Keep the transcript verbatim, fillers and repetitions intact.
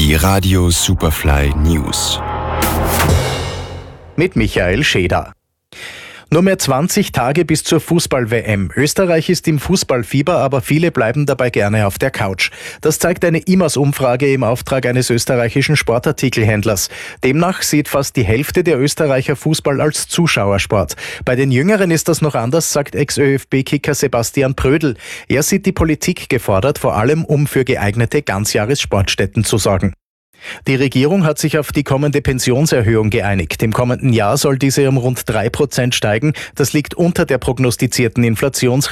Die Radio Superfly News. Mit Michael Scheder. Nur mehr zwanzig Tage bis zur Fußball-W M. Österreich ist im Fußballfieber, aber viele bleiben dabei gerne auf der Couch. Das zeigt eine I M A S-Umfrage im Auftrag eines österreichischen Sportartikelhändlers. Demnach sieht fast die Hälfte der Österreicher Fußball als Zuschauersport. Bei den Jüngeren ist das noch anders, sagt Ex-Ö F B-Kicker Sebastian Prödl. Er sieht die Politik gefordert, vor allem um für geeignete Ganzjahressportstätten zu sorgen. Die Regierung hat sich auf die kommende Pensionserhöhung geeinigt. Im kommenden Jahr soll diese um rund drei Prozent steigen. Das liegt unter der prognostizierten Inflationsrate.